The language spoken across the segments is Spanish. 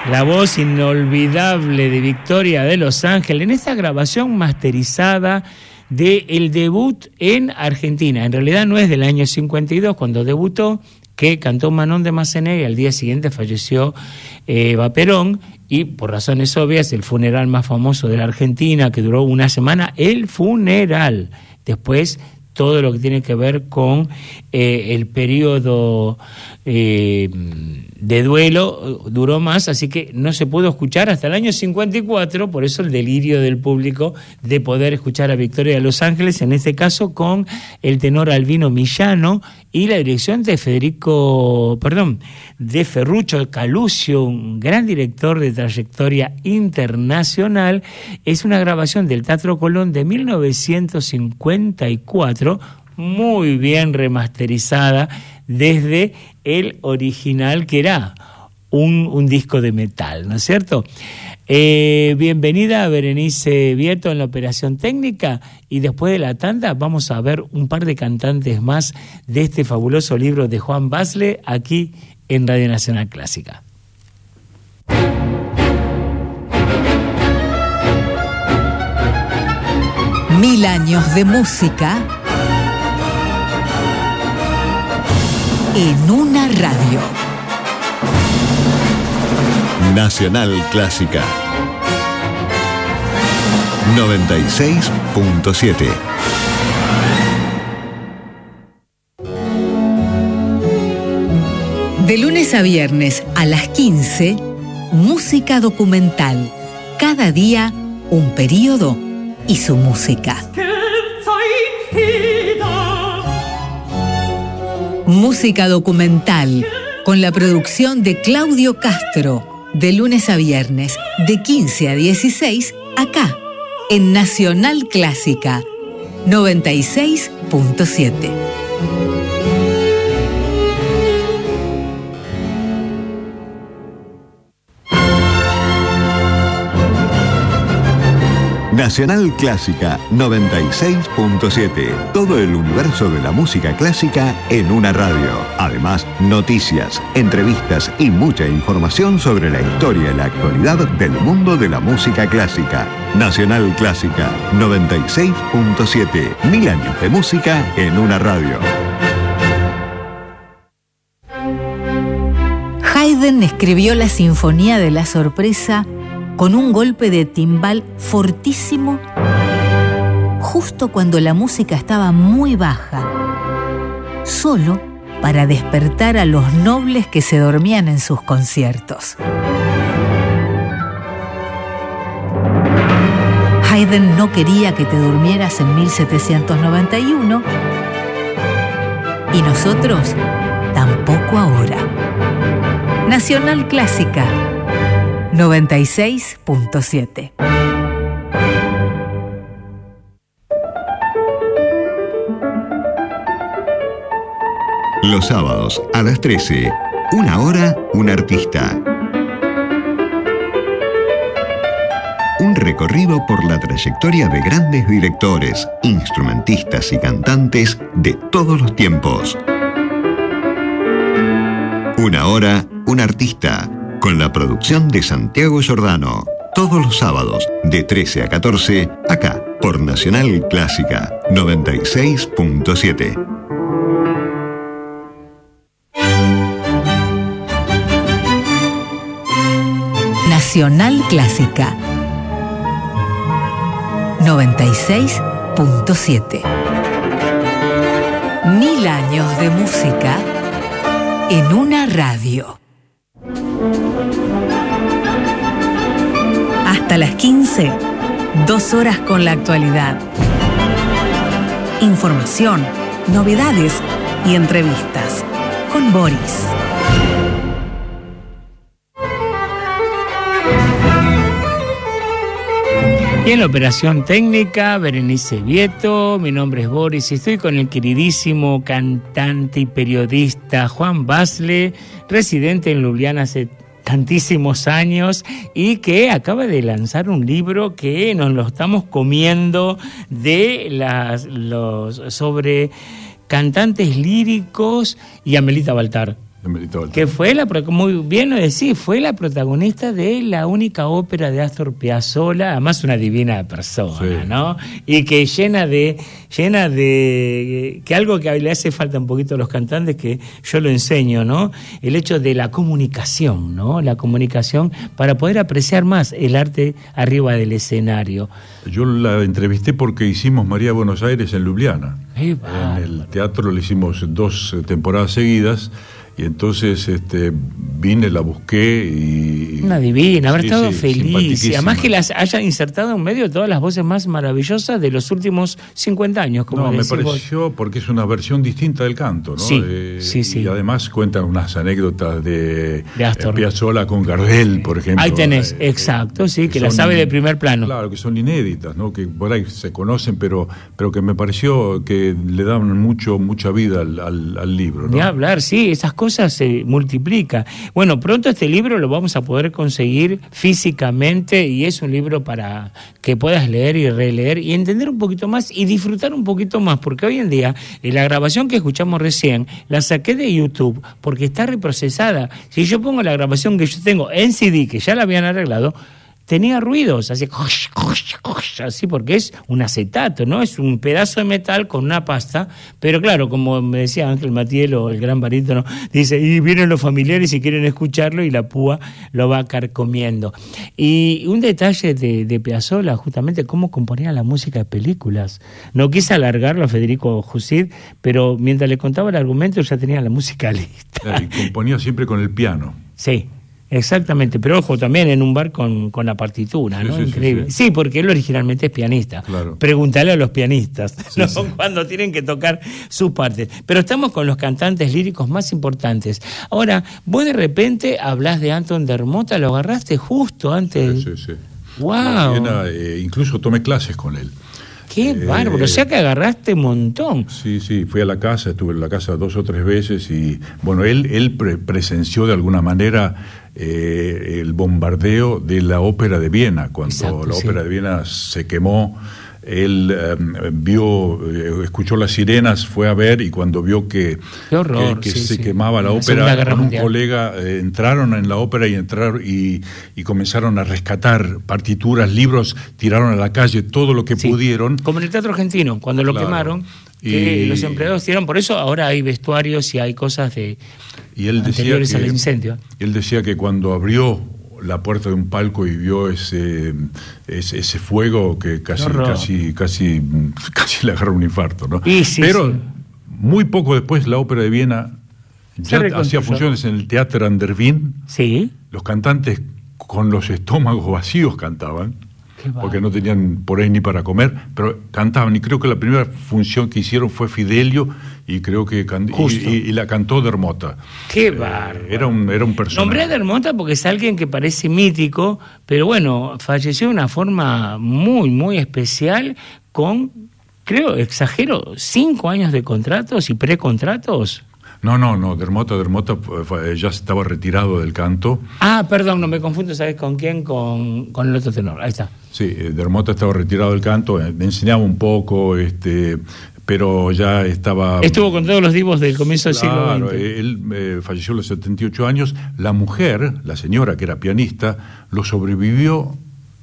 La voz inolvidable de Victoria de Los Ángeles en esta grabación masterizada del debut en Argentina. En realidad no es del año 52 cuando debutó, que cantó Manon de Massenet y al día siguiente falleció Eva Perón, y por razones obvias el funeral más famoso de la Argentina, que duró una semana, el funeral. Después todo lo que tiene que ver con el periodo de duelo duró más, así que no se pudo escuchar hasta el año 54, por eso el delirio del público de poder escuchar a Victoria de Los Ángeles, en este caso con el tenor Albino Millano y la dirección de de Ferruccio Caluccio, un gran director de trayectoria internacional. Es una grabación del Teatro Colón de 1954, muy bien remasterizada desde el original, que era un disco de metal, ¿no es cierto? Bienvenida a Berenice Vieto en la operación técnica, y después de la tanda vamos a ver un par de cantantes más de este fabuloso libro de Juan Basle aquí en Radio Nacional Clásica. Mil años de música en una radio. Nacional Clásica 96.7. De lunes a viernes a las 15, música documental. Cada día un periodo y su música. Música documental con la producción de Claudio Castro. De lunes a viernes, de 15 a 16, acá, en Nacional Clásica 96.7. Nacional Clásica 96.7. Todo el universo de la música clásica en una radio. Además, noticias, entrevistas y mucha información sobre la historia y la actualidad del mundo de la música clásica. Nacional Clásica 96.7. 1000 años de música en una radio. Haydn escribió la Sinfonía de la Sorpresa con un golpe de timbal fortísimo, justo cuando la música estaba muy baja, solo para despertar a los nobles que se dormían en sus conciertos. Haydn no quería que te durmieras en 1791, y nosotros tampoco ahora. Nacional Clásica 96.7. Los sábados a las 13, una hora, un artista. Un recorrido por la trayectoria de grandes directores, instrumentistas y cantantes de todos los tiempos. Una hora, un artista. Con la producción de Santiago Giordano. Todos los sábados, de 13 a 14, acá, por Nacional Clásica 96.7. Nacional Clásica 96.7. 1000 años de música en una radio. Hasta las 15, 2 horas con la actualidad. Información, novedades y entrevistas con Boris. Y en la operación técnica, Berenice Vieto, mi nombre es Boris y estoy con el queridísimo cantante y periodista Juan Basle, residente en Ljubljana hace tantísimos años y que acaba de lanzar un libro que nos lo estamos comiendo sobre cantantes líricos y Amelita Baltar. Que fue muy bien lo decís, fue la protagonista de la única ópera de Astor Piazzolla, además una divina persona, sí, ¿no? Y que llena de que algo que le hace falta un poquito a los cantantes, que yo lo enseño, ¿no? El hecho de la comunicación, ¿no? La comunicación para poder apreciar más el arte arriba del escenario. Yo la entrevisté porque hicimos María de Buenos Aires en Ljubljana. En el teatro le hicimos 2 temporadas seguidas. Y entonces vine, la busqué y... Una divina, haber estado feliz. Y además que las haya insertado en medio de todas las voces más maravillosas de los últimos 50 años. Como me pareció, porque es una versión distinta del canto, ¿no? Sí. Y además cuentan unas anécdotas de Piazzolla con Gardel, por ejemplo. Ahí tenés, exacto, sí, que la sabe de primer plano. Claro, que son inéditas, ¿no? Que por ahí se conocen, pero que me pareció que le daban mucha vida al libro, ¿no? Ni hablar, sí, esas cosas se multiplica. Bueno, pronto este libro lo vamos a poder conseguir físicamente y es un libro para que puedas leer y releer y entender un poquito más y disfrutar un poquito más, porque hoy en día la grabación que escuchamos recién la saqué de YouTube porque está reprocesada. Si yo pongo la grabación que yo tengo en CD, que ya la habían arreglado, tenía ruidos, así porque es un acetato, ¿no? Es un pedazo de metal con una pasta, pero claro, como me decía Ángel Matielo, el gran barítono, dice, y vienen los familiares y quieren escucharlo y la púa lo va carcomiendo. Y un detalle de Piazzolla, justamente cómo componía la música de películas. No quise alargarlo a Federico Jusid, pero mientras le contaba el argumento ya tenía la música lista. Y componía siempre con el piano. Sí. Exactamente, pero ojo, también en un bar con la partitura, ¿no? Increíble. Sí, porque él originalmente es pianista. Claro. Pregúntale a los pianistas, ¿no? Cuando tienen que tocar sus partes. Pero estamos con los cantantes líricos más importantes. Ahora, vos de repente hablás de Anton Dermota, lo agarraste justo antes. Sí. ¡Wow! Incluso tomé clases con él. ¡Qué bárbaro! O sea que agarraste un montón. Sí, fui a la casa, estuve en la casa 2 o 3 veces y, bueno, él presenció de alguna manera el bombardeo de la ópera de Viena. Cuando la ópera de Viena se quemó, él escuchó las sirenas, fue a ver, y cuando vio que se quemaba la ópera, con un colega entraron en la ópera y comenzaron a rescatar partituras, libros, tiraron a la calle todo lo que pudieron. Como en el Teatro Argentino, cuando lo quemaron, que los empleados tiraron, por eso ahora hay vestuarios y hay cosas anteriores al incendio. Él decía que cuando abrió la puerta de un palco y vio ese fuego, que casi le agarró un infarto, ¿no? Pero muy poco después la ópera de Viena ya hacía funciones en el Theater an der Wien. Sí. Los cantantes con los estómagos vacíos cantaban, porque no tenían por ahí ni para comer, pero cantaban, y creo que la primera función que hicieron fue Fidelio, y creo que y la cantó Dermota. ¡Qué bárbaro! Era un personaje. Nombré a Dermota porque es alguien que parece mítico, pero bueno, falleció de una forma muy, muy especial con, creo, exagero, 5 años de contratos y precontratos. No, Dermota ya estaba retirado del canto. Perdón, no me confundo, ¿sabes con quién? Con el otro tenor, ahí está. Sí, Dermota estaba retirado del canto, me enseñaba un poco, pero ya estaba... Estuvo con todos los divos del comienzo del siglo XX. Él falleció a los 78 años. La mujer, la señora que era pianista, lo sobrevivió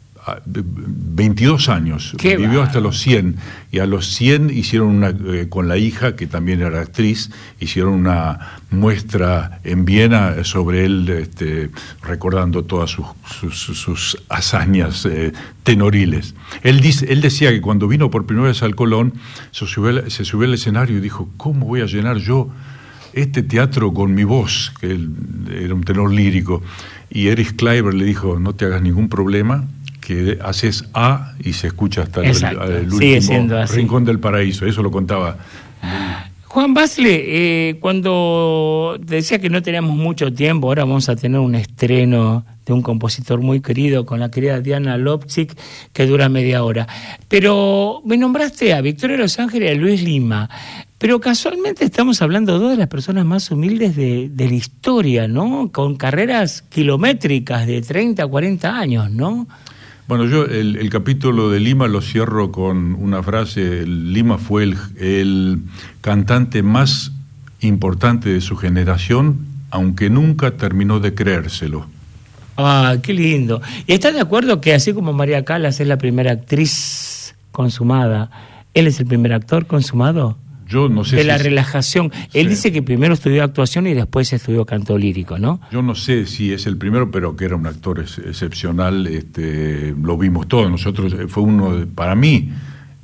22 años, vivió hasta los 100, y a los 100 hicieron con la hija, que también era actriz, hicieron una muestra en Viena sobre él, recordando todas sus tenoriles. Él decía que cuando vino por primera vez al Colón, se subió al escenario y dijo, ¿cómo voy a llenar yo este teatro con mi voz? Que él era un tenor lírico, y Erich Kleiber le dijo, no te hagas ningún problema, que haces A y se escucha hasta el último rincón del paraíso. Eso lo contaba. Juan Basle, cuando decía que no teníamos mucho tiempo, ahora vamos a tener un estreno de un compositor muy querido con la querida Diana Lopzik, que dura media hora. Pero me nombraste a Victoria Los Ángeles y a Luis Lima. Pero casualmente estamos hablando de 2 de las personas más humildes de la historia, ¿no? Con carreras kilométricas de 30 a 40 años, ¿no? Bueno, yo el capítulo de Lima lo cierro con una frase. Lima fue el cantante más importante de su generación aunque nunca terminó de creérselo. Ah, qué lindo. ¿Y estás de acuerdo que así como María Callas es la primera actriz consumada, él es el primer actor consumado? Yo no sé de si la relajación. Él dice que primero estudió actuación y después estudió canto lírico, ¿no? Yo no sé si es el primero, pero que era un actor excepcional, lo vimos todos. Nosotros, fue uno, para mí,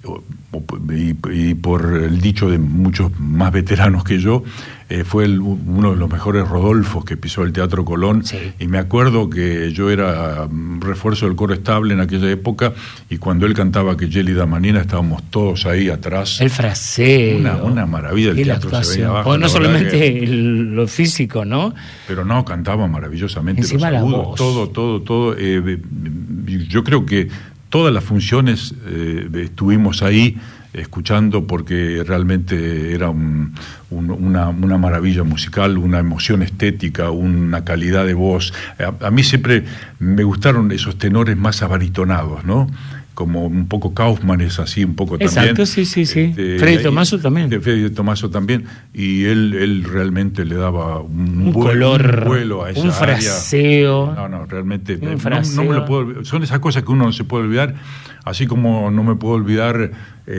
y por el dicho de muchos más veteranos que yo, fue uno de los mejores Rodolfos que pisó el Teatro Colón. Sí. Y me acuerdo que yo era refuerzo del coro estable en aquella época, y cuando él cantaba Que Gélida Manina estábamos todos ahí atrás. El fraseo. Una maravilla, el teatro se veía abajo. O no solamente lo físico, ¿no? Pero no, cantaba maravillosamente. Encima los agudos, la voz. todo. Yo creo que todas las funciones estuvimos ahí escuchando, porque realmente era una maravilla musical, una emoción estética, una calidad de voz. A mí siempre me gustaron esos tenores más abaritonados, ¿no? Como un poco Kaufman es así, un poco también. Exacto, sí. Freddy Tomaso también. Freddy Tomaso también. Y él realmente le daba un color, un vuelo a esa un fraseo. área. No, realmente. Un fraseo. No me lo puedo, son esas cosas que uno no se puede olvidar, así como no me puedo olvidar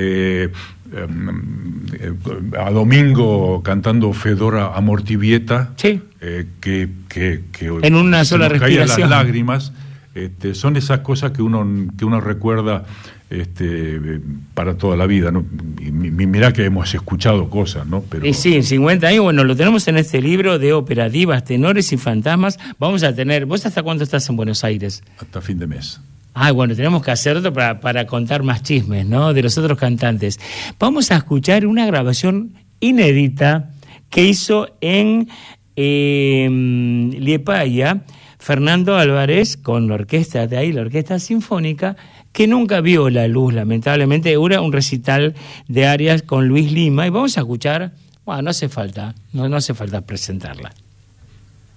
a Domingo cantando Fedora Amortivieta. Sí. Que en una sola respiración. Caían las lágrimas. Son esas cosas que uno recuerda para toda la vida, ¿no? Y mirá que hemos escuchado cosas, ¿no? Pero... Y sí, en 50 años, bueno, lo tenemos en este libro de ópera, divas, tenores y fantasmas. Vamos a tener... ¿Vos hasta cuándo estás en Buenos Aires? Hasta fin de mes. Bueno, tenemos que hacer otro para contar más chismes, ¿no? De los otros cantantes. Vamos a escuchar una grabación inédita que hizo en Liepaya Fernando Álvarez con la orquesta de ahí, la Orquesta Sinfónica, que nunca vio la luz, lamentablemente. Era un recital de arias con Luis Lima, y vamos a escuchar, no hace falta presentarla.